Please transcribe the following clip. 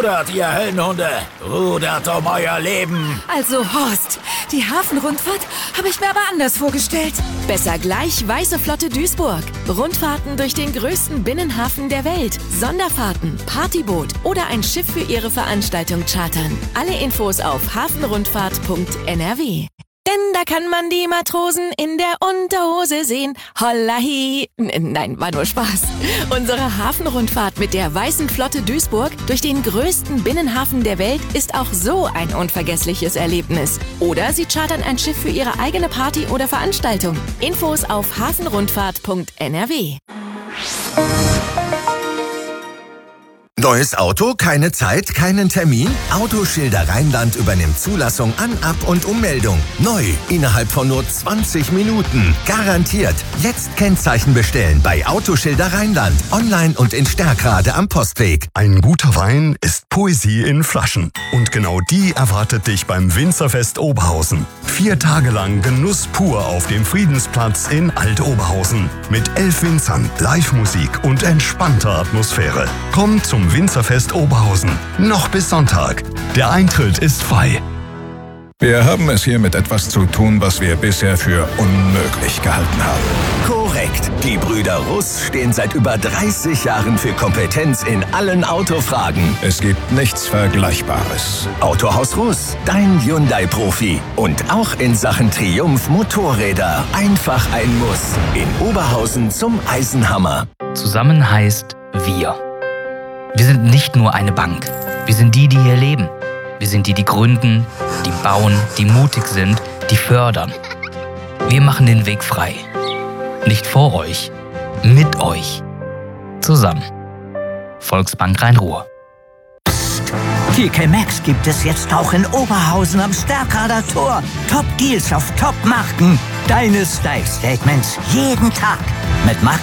Rudert, ihr Höllenhunde! Rudert um euer Leben! Also Horst, die Hafenrundfahrt habe ich mir aber anders vorgestellt. Besser gleich Weiße Flotte Duisburg. Rundfahrten durch den größten Binnenhafen der Welt. Sonderfahrten, Partyboot oder ein Schiff für Ihre Veranstaltung chartern. Alle Infos auf hafenrundfahrt.nrw. Denn da kann man die Matrosen in der Unterhose sehen. Hollahi! Nein, war nur Spaß. Unsere Hafenrundfahrt mit der Weißen Flotte Duisburg durch den größten Binnenhafen der Welt ist auch so ein unvergessliches Erlebnis. Oder Sie chartern ein Schiff für Ihre eigene Party oder Veranstaltung. Infos auf hafenrundfahrt.nrw. Neues Auto, keine Zeit, keinen Termin? Autoschilder Rheinland übernimmt Zulassung, An-, Ab- und Ummeldung. Neu, innerhalb von nur 20 Minuten. Garantiert. Jetzt Kennzeichen bestellen bei Autoschilder Rheinland. Online und in Stärkrade am Postweg. Ein guter Wein ist Poesie in Flaschen. Und genau die erwartet dich beim Winzerfest Oberhausen. 4 Tage lang Genuss pur auf dem Friedensplatz in Alt-Oberhausen. Mit 11 Winzern, Live-Musik und entspannter Atmosphäre. Komm zum Winzerfest Oberhausen. Noch bis Sonntag. Der Eintritt ist frei. Wir haben es hier mit etwas zu tun, was wir bisher für unmöglich gehalten haben. Korrekt. Die Brüder Russ stehen seit über 30 Jahren für Kompetenz in allen Autofragen. Es gibt nichts Vergleichbares. Autohaus Russ, dein Hyundai-Profi. Und auch in Sachen Triumph Motorräder. Einfach ein Muss. In Oberhausen zum Eisenhammer. Zusammen heißt wir. Wir sind nicht nur eine Bank. Wir sind die, die hier leben. Wir sind die, die gründen, die bauen, die mutig sind, die fördern. Wir machen den Weg frei. Nicht vor euch, mit euch. Zusammen. Volksbank Rhein-Ruhr. TK Maxx gibt es jetzt auch in Oberhausen am Stärkrader Tor. Top-Deals auf Top-Marken. Deine Style-Statements jeden Tag. Mit Marken